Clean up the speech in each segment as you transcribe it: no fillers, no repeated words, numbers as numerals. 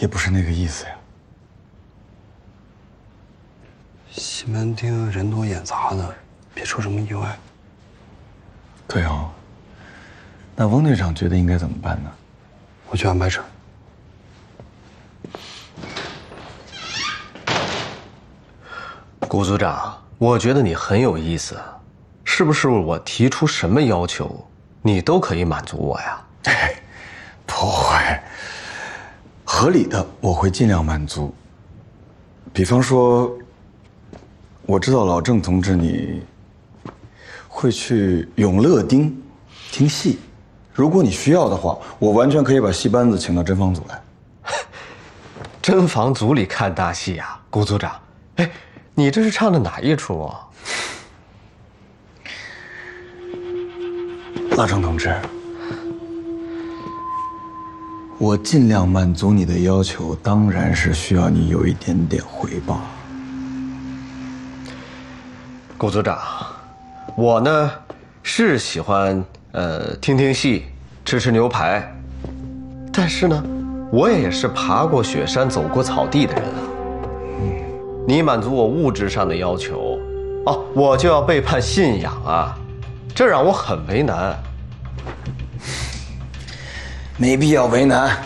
也不是那个意思呀。 西门町人多眼杂的，别出什么意外。 对哦。那翁队长觉得应该怎么办呢？ 我去安排车。 谷组长，我觉得你很有意思，是不是我提出什么要求，你都可以满足我呀？ 不会，合理的我会尽量满足。比方说，我知道老郑同志你会去永乐町听戏，如果你需要的话，我完全可以把戏班子请到侦防组来。 侦防组里看大戏呀，谷组长，哎，你这是唱的哪一出啊？ 老郑同志，我尽量满足你的要求，当然是需要你有一点点回报。 谷组长，我呢是喜欢听听戏，吃吃牛排，但是呢，我也是爬过雪山、走过草地的人啊。你满足我物质上的要求，哦，我就要背叛信仰啊，这让我很为难。 没必要为难。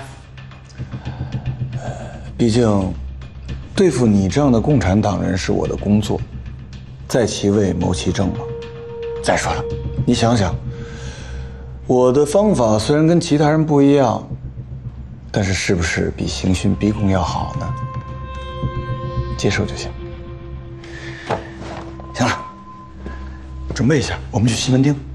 毕竟，对付你这样的共产党人是我的工作，在其位谋其政嘛。再说了，你想想，我的方法虽然跟其他人不一样，但是是不是比刑讯逼供要好呢？接受就行。行了，准备一下，我们去西门町。